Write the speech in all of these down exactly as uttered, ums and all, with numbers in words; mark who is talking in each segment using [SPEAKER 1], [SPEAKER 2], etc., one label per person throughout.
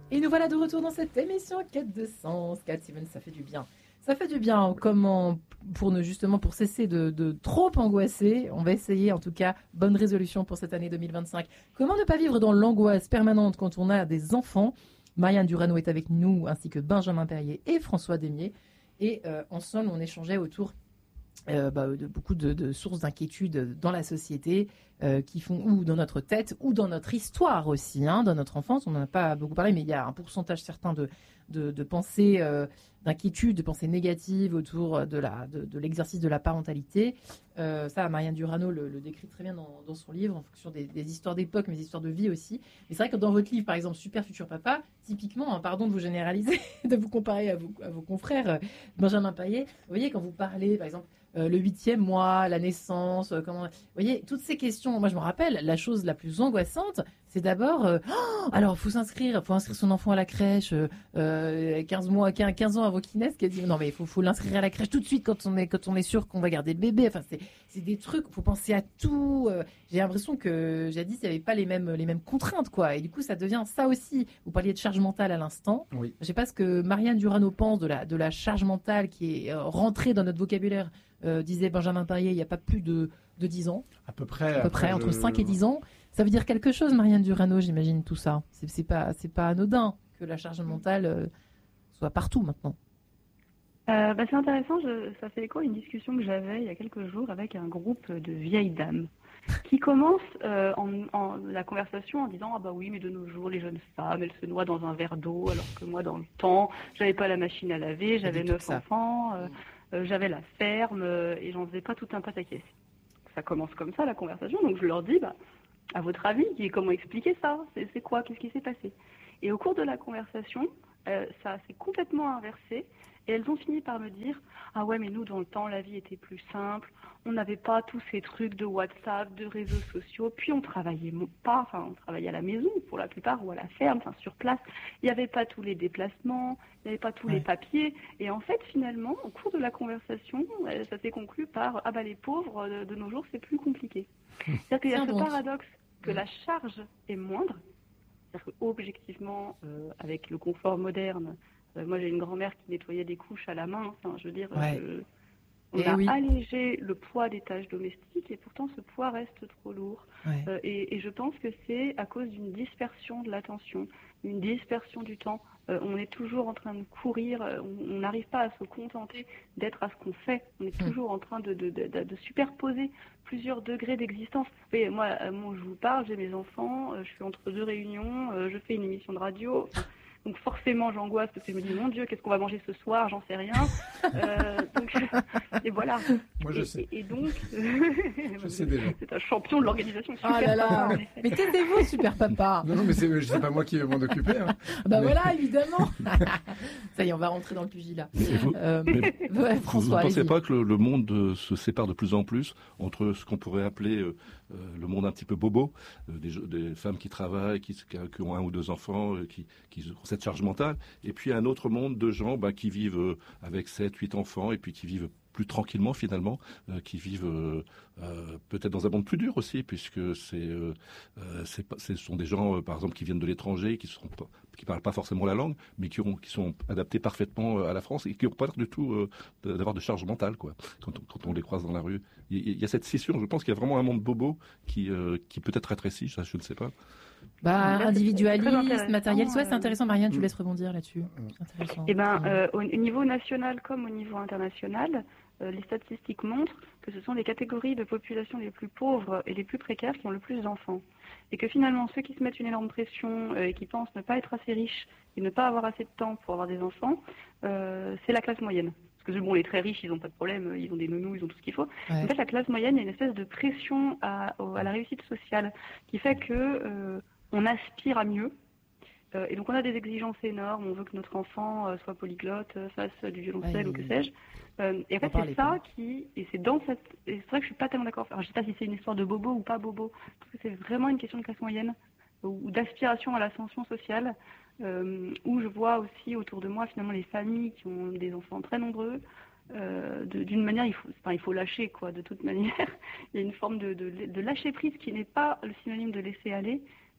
[SPEAKER 1] Et nous voilà de retour dans cette émission Quête de sens. Cat Stevens, ça fait du bien. Ça fait du bien. Comment, pour ne justement pour cesser de, de trop angoisser, on va essayer en tout cas bonne résolution pour cette année deux mille vingt-cinq. Comment ne pas vivre dans l'angoisse permanente quand on a des enfants? Marianne Durano est avec nous, ainsi que Benjamin Perrier et François Demier. Et euh, ensemble, on échangeait autour Euh, bah, de beaucoup de, de sources d'inquiétude dans la société euh, qui font ou dans notre tête ou dans notre histoire aussi, hein, dans notre enfance. On n'en a pas beaucoup parlé, mais il y a un pourcentage certain de, de, de pensées, euh, d'inquiétude, de pensées négatives autour de, la, de, de l'exercice de la parentalité. Euh, ça, Marianne Durano le, le décrit très bien dans, dans son livre, en fonction des, des histoires d'époque, mais des histoires de vie aussi. Mais c'est vrai que dans votre livre, par exemple, Super Futur Papa, typiquement, hein, pardon de vous généraliser, de vous comparer à vos, à vos confrères, euh, Benjamin Payet, vous voyez, quand vous parlez, par exemple, Euh, le huitième mois, la naissance, euh, comment... Vous voyez, toutes ces questions, moi je me rappelle, la chose la plus angoissante, c'est d'abord, euh, oh, alors il faut s'inscrire, faut inscrire son enfant à la crèche, euh, quinze mois, quinze ans avant qu'il naisse, qu'elle dit, non mais il faut, faut l'inscrire à la crèche tout de suite quand on est, quand on est sûr qu'on va garder le bébé, enfin c'est, c'est des trucs, faut penser à tout, euh, j'ai l'impression que jadis il n'y avait pas les mêmes, les mêmes contraintes quoi, et du coup ça devient ça aussi, vous parliez de charge mentale à l'instant,
[SPEAKER 2] oui.
[SPEAKER 1] Je sais pas ce que Marianne Durano pense de la, de la charge mentale qui est euh, rentrée dans notre vocabulaire. Euh, disait Benjamin Perrier, il n'y a pas plus de, de dix ans.
[SPEAKER 2] À peu près.
[SPEAKER 1] À peu près,
[SPEAKER 2] je...
[SPEAKER 1] entre cinq et dix ans. Ça veut dire quelque chose, Marianne Durano, j'imagine, tout ça. C'est, c'est, pas, c'est pas anodin que la charge mentale euh, soit partout maintenant.
[SPEAKER 3] Euh, bah, c'est intéressant, je, ça fait écho à une discussion que j'avais il y a quelques jours avec un groupe de vieilles dames qui commencent euh, en, en, la conversation en disant « Ah bah oui, mais de nos jours, les jeunes femmes, elles se noient dans un verre d'eau, alors que moi, dans le temps, j'avais pas la machine à laver, j'avais neuf enfants, euh, euh, j'avais la ferme, euh, et j'en faisais pas tout un pataquès. » Ça commence comme ça, la conversation, donc je leur dis bah, « À votre avis, comment expliquer ça? C'est, c'est quoi? Qu'est-ce qui s'est passé ?» Et au cours de la conversation, euh, ça s'est complètement inversé. Et elles ont fini par me dire « Ah ouais, mais nous, dans le temps, la vie était plus simple. On n'avait pas tous ces trucs de WhatsApp, de réseaux sociaux. Puis on travaillait pas, enfin, on travaillait à la maison pour la plupart ou à la ferme, enfin, sur place. Il n'y avait pas tous les déplacements, il n'y avait pas tous ouais. les papiers. Et en fait, finalement, au cours de la conversation, ça s'est conclu par « Ah bah les pauvres, de, de nos jours, c'est plus compliqué. » C'est-à-dire qu'il y a ce paradoxe que la charge est moindre. C'est-à-dire qu'objectivement, euh, avec le confort moderne, moi, j'ai une grand-mère qui nettoyait des couches à la main. Enfin, je veux dire,
[SPEAKER 1] ouais.
[SPEAKER 3] je, on
[SPEAKER 1] et
[SPEAKER 3] a
[SPEAKER 1] oui.
[SPEAKER 3] allégé le poids des tâches domestiques et pourtant ce poids reste trop lourd.
[SPEAKER 1] Ouais.
[SPEAKER 3] Euh, et, et je pense que c'est à cause d'une dispersion de l'attention, une dispersion du temps. Euh, on est toujours en train de courir, on n'arrive pas à se contenter d'être à ce qu'on fait. On est mmh. toujours en train de, de, de, de superposer plusieurs degrés d'existence. Et moi, moi, je vous parle, j'ai mes enfants, je suis entre deux réunions, je fais une émission de radio. Enfin, donc forcément, j'angoisse parce que je me dis, mon Dieu, qu'est-ce qu'on va manger ce soir? J'en sais rien. Euh, donc, et voilà.
[SPEAKER 2] Moi, je
[SPEAKER 3] et,
[SPEAKER 2] sais.
[SPEAKER 3] Et, et donc,
[SPEAKER 2] je sais déjà.
[SPEAKER 3] C'est un champion de l'organisation.
[SPEAKER 1] Ah là là. Mais taisez-vous, super papa.
[SPEAKER 2] Non, non, mais c'est, c'est pas moi qui vais m'en occuper. Hein.
[SPEAKER 1] Bah
[SPEAKER 2] mais...
[SPEAKER 1] voilà, évidemment. Ça y est, on va rentrer dans le pugilat.
[SPEAKER 4] Vous,
[SPEAKER 1] euh, ouais, François,
[SPEAKER 4] vous ne pensez
[SPEAKER 1] allez-y.
[SPEAKER 4] pas que le, le monde se sépare de plus en plus entre ce qu'on pourrait appeler euh, euh, le monde un petit peu bobo, euh, des, des femmes qui travaillent, qui, qui ont un ou deux enfants, euh, qui, qui ont cette charge mentale, et puis un autre monde de gens bah, qui vivent euh, avec sept, huit enfants, et puis qui vivent plus tranquillement finalement, euh, qui vivent euh, euh, peut-être dans un monde plus dur aussi, puisque c'est, euh, euh, c'est pas, ce sont des gens, euh, par exemple, qui viennent de l'étranger, qui sont pas, qui parlent pas forcément la langue, mais qui, ont, qui sont adaptés parfaitement à la France et qui n'ont pas l'air du tout euh, d'avoir de charge mentale, quoi. Quand on, quand on les croise dans la rue, il, il y a cette scission. Je pense qu'il y a vraiment un monde bobo qui, euh, qui peut-être rétrécit. Ça, je ne sais pas.
[SPEAKER 1] Bah, individualiste, matériel, ouais, c'est
[SPEAKER 3] euh...
[SPEAKER 1] intéressant. Marianne, tu laisses rebondir là-dessus. C'est intéressant.
[SPEAKER 3] Eh ben, euh, au niveau national comme au niveau international, euh, les statistiques montrent que ce sont les catégories de population les plus pauvres et les plus précaires qui ont le plus d'enfants. Et que finalement, ceux qui se mettent une énorme pression euh, et qui pensent ne pas être assez riches et ne pas avoir assez de temps pour avoir des enfants, euh, c'est la classe moyenne. Parce que bon, les très riches, ils n'ont pas de problème, ils ont des nounous, ils ont tout ce qu'il faut. Ouais. En fait, la classe moyenne, il y a une espèce de pression à, à la réussite sociale qui fait que euh, on aspire à mieux. Euh, et donc, on a des exigences énormes. On veut que notre enfant euh, soit polyglotte, euh, fasse du violoncelle ouais, ou que sais-je. Euh, et en fait, c'est ça qui... Et c'est dans cette... Et c'est vrai que je suis pas tellement d'accord. Alors, je sais pas si c'est une histoire de bobo ou pas bobo. Parce que c'est vraiment une question de classe moyenne ou d'aspiration à l'ascension sociale. Euh, où je vois aussi autour de moi, finalement, les familles qui ont des enfants très nombreux. Euh, de, d'une manière, il faut, enfin, il faut lâcher, quoi, de toute manière. Il y a une forme de, de, de lâcher prise qui n'est pas le synonyme de laisser aller.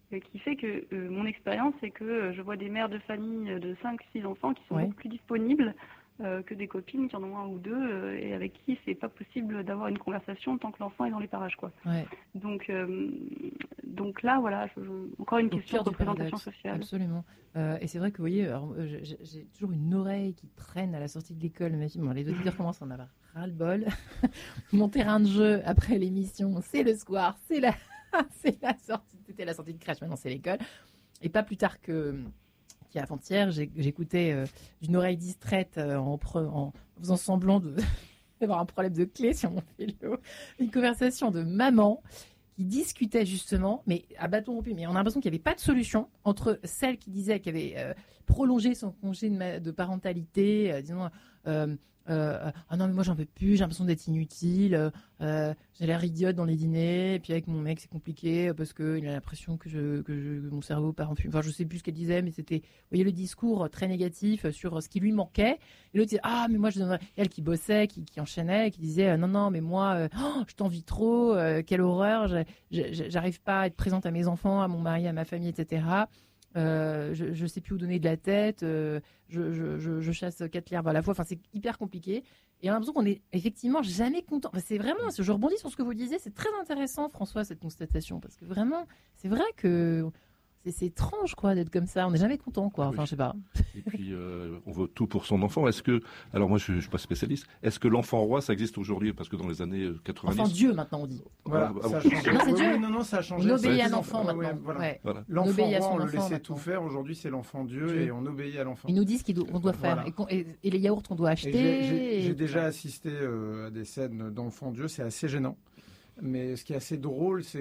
[SPEAKER 3] euh, qui fait que euh, mon expérience, c'est que euh, je vois des mères de famille de cinq six enfants qui sont
[SPEAKER 1] Ouais.
[SPEAKER 3] beaucoup plus disponibles euh, que des copines qui en ont un ou deux euh, et avec qui c'est pas possible d'avoir une conversation tant que l'enfant est dans les parages, quoi.
[SPEAKER 1] Ouais.
[SPEAKER 3] Donc, euh, donc là, voilà, je- je- encore une
[SPEAKER 1] Au
[SPEAKER 3] question
[SPEAKER 1] cœur
[SPEAKER 3] de
[SPEAKER 1] du
[SPEAKER 3] représentation
[SPEAKER 1] paradoxe.
[SPEAKER 3] sociale.
[SPEAKER 1] Absolument. Euh, et c'est vrai que, vous voyez, alors, euh, j'ai, j'ai toujours une oreille qui traîne à la sortie de l'école. Ma fille, bon, les auditeurs commencent à en avoir ras-le-bol. Mon terrain de jeu après l'émission, c'est le square, c'est la, c'est la sortie, c'était la sortie de crèche, maintenant c'est l'école. Et pas plus tard que qu'avant-hier, j'ai, j'écoutais euh, d'une oreille distraite euh, en, pre- en faisant semblant de, d'avoir un problème de clé sur mon vélo, une conversation de maman qui discutait justement, mais à bâton rompu, mais on a l'impression qu'il n'y avait pas de solution entre celle qui disait qu'elle avait euh, prolongé son congé de, ma- de parentalité, euh, disons, euh, euh, ah non mais moi j'en peux plus, j'ai l'impression d'être inutile, euh, j'ai l'air idiote dans les dîners, et puis avec mon mec c'est compliqué parce qu'il a l'impression que, je, que, je, que mon cerveau part en fumée. Enfin je sais plus ce qu'elle disait, mais c'était, vous voyez le discours très négatif sur ce qui lui manquait. Et l'autre disait, ah mais moi je donnerais, elle qui bossait, qui, qui enchaînait, qui disait, euh, non non mais moi euh, oh, je t'envie trop, euh, quelle horreur, j'ai- j'ai- j'arrive pas à être présente à mes enfants, à mon mari, à ma famille, et cetera. Euh, je, je sais plus où donner de la tête, euh, je, je, je, je chasse quatre lièvres à la fois, enfin c'est hyper compliqué. Et on a l'impression qu'on est effectivement jamais content. Enfin, c'est vraiment, je rebondis sur ce que vous disiez, c'est très intéressant François cette constatation, parce que vraiment, c'est vrai que c'est, c'est étrange quoi d'être comme ça, on n'est jamais content quoi,
[SPEAKER 4] Ah oui.
[SPEAKER 1] enfin je sais pas.
[SPEAKER 4] Et puis, euh, on veut tout pour son enfant. Est-ce que, alors moi, je ne suis pas spécialiste. Est-ce que l'enfant roi, ça existe aujourd'hui? Parce que dans les années quatre-vingt-dix.
[SPEAKER 1] Enfin Dieu maintenant on dit.
[SPEAKER 2] Voilà,
[SPEAKER 4] Ah, ah,
[SPEAKER 2] ça a
[SPEAKER 4] bon.
[SPEAKER 2] changé.
[SPEAKER 1] Non, c'est
[SPEAKER 2] Oui,
[SPEAKER 1] Dieu.
[SPEAKER 2] oui, non, non, ça a
[SPEAKER 1] On
[SPEAKER 2] changé.
[SPEAKER 1] obéit
[SPEAKER 2] Ça a
[SPEAKER 1] à
[SPEAKER 2] été-
[SPEAKER 1] l'enfant
[SPEAKER 2] ouais,
[SPEAKER 1] maintenant.
[SPEAKER 2] voilà.
[SPEAKER 1] Ouais.
[SPEAKER 4] Voilà.
[SPEAKER 1] On
[SPEAKER 2] L'enfant
[SPEAKER 1] obéit à
[SPEAKER 2] roi,
[SPEAKER 1] son
[SPEAKER 2] on le
[SPEAKER 1] enfant
[SPEAKER 2] laissait
[SPEAKER 1] maintenant.
[SPEAKER 2] tout faire. Aujourd'hui, c'est l'enfant Dieu
[SPEAKER 1] Dieu.
[SPEAKER 2] et on obéit à l'enfant.
[SPEAKER 1] Ils nous disent qu'on doit faire
[SPEAKER 2] Voilà.
[SPEAKER 1] et, qu'on- et- et les yaourts qu'on doit
[SPEAKER 2] Et
[SPEAKER 1] acheter.
[SPEAKER 2] J'ai j'ai-
[SPEAKER 1] et
[SPEAKER 2] j'ai
[SPEAKER 1] tout
[SPEAKER 2] déjà
[SPEAKER 1] ça.
[SPEAKER 2] assisté euh, à des scènes d'enfants Dieu, c'est assez gênant. Mais ce qui est assez drôle, c'est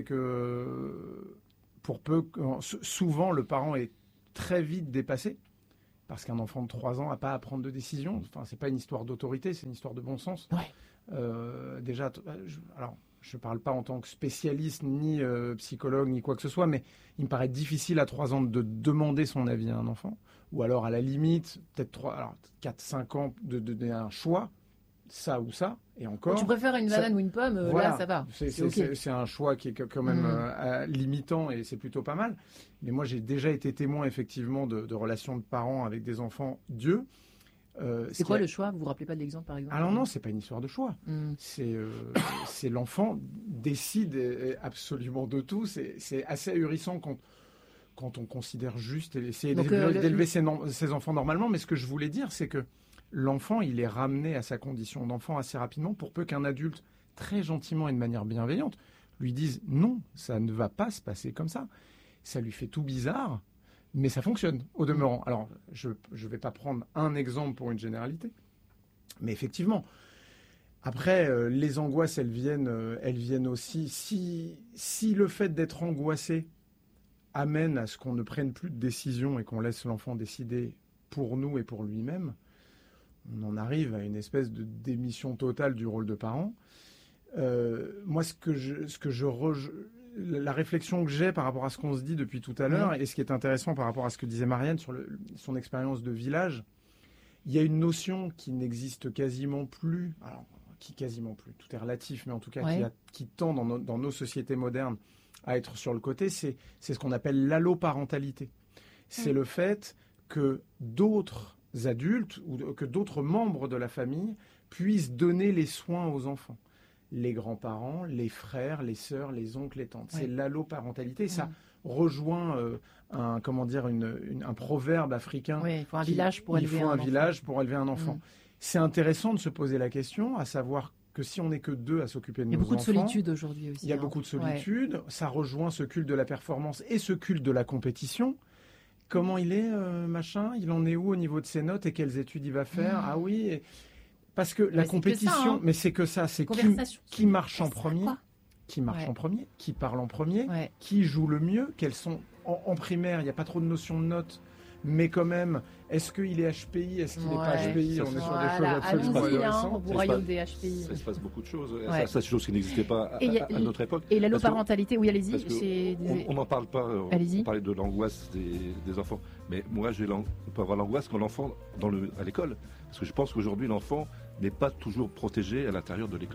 [SPEAKER 2] que pour peu, que- souvent le parent est très vite dépassé. Parce qu'un enfant de trois ans n'a pas à prendre de décision. Enfin, c'est pas une histoire d'autorité, c'est une histoire de bon sens.
[SPEAKER 1] Ouais.
[SPEAKER 2] Euh, déjà, t- je, alors, je parle pas en tant que spécialiste, ni euh, psychologue, ni quoi que ce soit, mais il me paraît difficile à trois ans de demander son avis à un enfant. Ou alors, à la limite, peut-être trois, alors quatre, cinq ans, de de donner un choix, ça ou ça, et encore.
[SPEAKER 1] Tu préfères une
[SPEAKER 2] ça-
[SPEAKER 1] banane ou une pomme, euh,
[SPEAKER 2] Voilà.
[SPEAKER 1] là ça va.
[SPEAKER 2] C'est,
[SPEAKER 1] C'est
[SPEAKER 2] c'est-
[SPEAKER 1] ok.
[SPEAKER 2] c'est- c'est un choix qui est quand même
[SPEAKER 1] Mm.
[SPEAKER 2] euh, euh, limitant et c'est plutôt pas mal. Mais moi, j'ai déjà été témoin effectivement de, de relations de parents avec des enfants Dieu. Euh,
[SPEAKER 1] C'est
[SPEAKER 2] ce
[SPEAKER 1] quoi
[SPEAKER 2] qui a-
[SPEAKER 1] le choix? Vous vous rappelez pas de l'exemple par exemple?
[SPEAKER 2] Alors non, c'est pas une histoire de choix.
[SPEAKER 1] Hmm.
[SPEAKER 2] C'est, euh, c'est l'enfant décide euh, absolument de tout. C'est, c'est assez ahurissant quand, quand on considère juste et essayer
[SPEAKER 1] Donc,
[SPEAKER 2] d'élever,
[SPEAKER 1] euh, le-
[SPEAKER 2] d'élever ses, nom- ses enfants normalement. Mais ce que je voulais dire, c'est que l'enfant, il est ramené à sa condition d'enfant assez rapidement pour peu qu'un adulte, très gentiment et de manière bienveillante, lui dise non, ça ne va pas se passer comme ça. Ça lui fait tout bizarre, mais ça fonctionne au demeurant. Alors, je ne vais pas prendre un exemple pour une généralité, mais effectivement. Après, euh, les angoisses, elles viennent, euh, elles viennent aussi. Si, si le fait d'être angoissé amène à ce qu'on ne prenne plus de décision et qu'on laisse l'enfant décider pour nous et pour lui-même, on en arrive à une espèce de démission totale du rôle de parent. Euh, moi, ce que je, ce que je re- la réflexion que j'ai par rapport à ce qu'on se dit depuis tout à l'heure,
[SPEAKER 1] Oui.
[SPEAKER 2] et ce qui est intéressant par rapport à ce que disait Marianne sur le, son expérience de village, il y a une notion qui n'existe quasiment plus, alors qui quasiment plus, tout est relatif, mais en tout cas
[SPEAKER 1] Ouais.
[SPEAKER 2] qui, a- qui tend dans nos, dans nos sociétés modernes à être sur le côté, c'est, c'est ce qu'on appelle l'alloparentalité. C'est
[SPEAKER 3] Mm.
[SPEAKER 2] le fait que d'autres adultes ou de- que d'autres membres de la famille puissent donner les soins aux enfants. Les grands-parents, les frères, les sœurs, les oncles, les tantes.
[SPEAKER 1] Ouais.
[SPEAKER 2] C'est l'alloparentalité. Ça
[SPEAKER 1] Hmm.
[SPEAKER 2] rejoint euh, un, comment dire, une- une- un proverbe africain.
[SPEAKER 1] Oui, il faut un
[SPEAKER 2] qui-
[SPEAKER 1] village pour
[SPEAKER 2] il
[SPEAKER 1] élever
[SPEAKER 2] faut
[SPEAKER 1] un
[SPEAKER 2] un
[SPEAKER 1] enfant.
[SPEAKER 2] village pour élever un enfant.
[SPEAKER 1] Mm.
[SPEAKER 2] C'est intéressant de se poser la question, à savoir que si on n'est que deux à s'occuper de
[SPEAKER 1] Il y a
[SPEAKER 2] nos
[SPEAKER 1] beaucoup de
[SPEAKER 2] enfants,
[SPEAKER 1] solitude aujourd'hui aussi.
[SPEAKER 2] il y a
[SPEAKER 1] hein.
[SPEAKER 2] beaucoup de
[SPEAKER 1] Ouais.
[SPEAKER 2] solitude. Ça rejoint ce culte de la performance et ce culte de la compétition. Comment il est, euh, machin? Il en est où au niveau de ses notes et quelles études il va faire?
[SPEAKER 1] Mm.
[SPEAKER 2] Ah oui. et- Parce que la
[SPEAKER 1] Mais c'est que
[SPEAKER 2] compétition,
[SPEAKER 1] ça, hein.
[SPEAKER 2] mais c'est que ça, c'est qui,
[SPEAKER 1] Conversation.
[SPEAKER 2] qui marche en
[SPEAKER 1] C'est ça,
[SPEAKER 2] premier,
[SPEAKER 1] quoi.
[SPEAKER 2] qui marche
[SPEAKER 1] Ouais.
[SPEAKER 2] en premier, qui parle en premier,
[SPEAKER 1] Ouais.
[SPEAKER 2] qui joue le mieux, quelles sont en, en primaire, il n'y a pas trop de notion de notes, mais quand même, est-ce qu'il est H P I, est-ce qu'il n'est pas
[SPEAKER 1] Ouais.
[SPEAKER 2] H P I?
[SPEAKER 4] Ça,
[SPEAKER 2] On est
[SPEAKER 4] c'est-
[SPEAKER 2] sur
[SPEAKER 1] Voilà,
[SPEAKER 2] des choses absolument
[SPEAKER 1] allons-y, hein,
[SPEAKER 2] intéressantes.
[SPEAKER 1] au
[SPEAKER 4] Ça,
[SPEAKER 1] royaume
[SPEAKER 4] c'est
[SPEAKER 1] des H P I.
[SPEAKER 4] Ça se passe beaucoup de choses.
[SPEAKER 1] Ouais.
[SPEAKER 4] Ça, ça, c'est des choses qui n'existaient pas à,
[SPEAKER 1] Et il y a-
[SPEAKER 4] à- à notre époque.
[SPEAKER 1] Et
[SPEAKER 4] Parce que-
[SPEAKER 1] l'alloparentalité, oui, allez-y.
[SPEAKER 4] Parce que
[SPEAKER 1] c'est des-
[SPEAKER 4] on n'en parle pas. euh,
[SPEAKER 1] Allez-y.
[SPEAKER 4] On parlait de l'angoisse des, des enfants. Mais moi, j'ai l'an- on peut avoir l'angoisse quand l'enfant dans le, à l'école. Parce que je pense qu'aujourd'hui, l'enfant n'est pas toujours protégé à l'intérieur de l'école.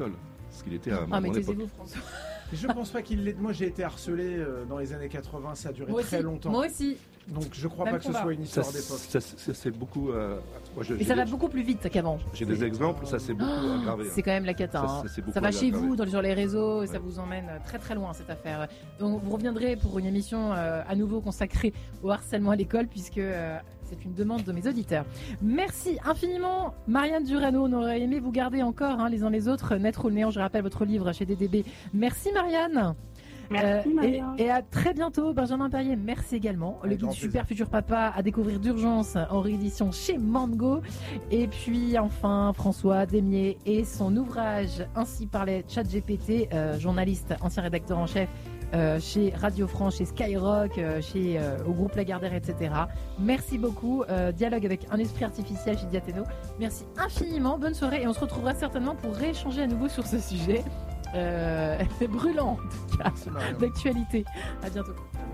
[SPEAKER 4] ce qu'il était à un
[SPEAKER 1] Ah, mais
[SPEAKER 4] moment d'époque.
[SPEAKER 1] taisez-vous, François.
[SPEAKER 2] Je ne pense pas qu'il l'ait. Moi, j'ai été harcelé euh, dans les années quatre-vingts, ça a duré
[SPEAKER 1] Moi
[SPEAKER 2] très
[SPEAKER 1] aussi.
[SPEAKER 2] longtemps.
[SPEAKER 1] Moi aussi.
[SPEAKER 2] Donc, je crois
[SPEAKER 1] Même
[SPEAKER 2] pas que ce
[SPEAKER 1] combat.
[SPEAKER 2] soit une
[SPEAKER 4] Ça,
[SPEAKER 2] histoire d'époque.
[SPEAKER 4] ça, ça, c'est beaucoup. euh, moi, je-
[SPEAKER 1] Et
[SPEAKER 4] j'ai
[SPEAKER 1] ça va
[SPEAKER 4] des-
[SPEAKER 1] beaucoup plus vite qu'avant.
[SPEAKER 4] J'ai des exemples, ça s'est beaucoup aggravé. hein.
[SPEAKER 1] C'est quand même la cata.
[SPEAKER 4] Ça,
[SPEAKER 1] hein.
[SPEAKER 4] ça, c'est beaucoup
[SPEAKER 1] Ça va chez
[SPEAKER 4] aggravé.
[SPEAKER 1] vous, dans, sur les réseaux, et ça
[SPEAKER 4] Ouais.
[SPEAKER 1] vous emmène très très loin cette affaire. Donc vous reviendrez pour une émission euh, à nouveau consacrée au harcèlement à l'école, puisque euh, c'est une demande de mes auditeurs. Merci infiniment, Marianne Durano. On aurait aimé vous garder encore hein, les uns les autres. Naître ou le néant, je rappelle votre livre chez D D B. Merci Marianne.
[SPEAKER 3] Merci,
[SPEAKER 1] Euh, et,
[SPEAKER 3] Maria.
[SPEAKER 1] et à très bientôt, Benjamin Perrier. Merci également. Le
[SPEAKER 2] Avec
[SPEAKER 1] guide
[SPEAKER 2] grand
[SPEAKER 1] Super Futur Papa à découvrir d'urgence en réédition chez Mango. Et puis enfin, François Demier et son ouvrage Ainsi parlait ChatGPT, euh, journaliste, ancien rédacteur en chef euh, chez Radio France, chez Skyrock, euh, chez euh, au groupe Lagardère, et cetera. Merci beaucoup. Euh, dialogue avec un esprit artificiel chez Diathéno. Merci infiniment. Bonne soirée et on se retrouvera certainement pour rééchanger à nouveau sur ce sujet. Euh, brûlant en tout cas,
[SPEAKER 2] C'est Marianne.
[SPEAKER 1] d'actualité. À bientôt.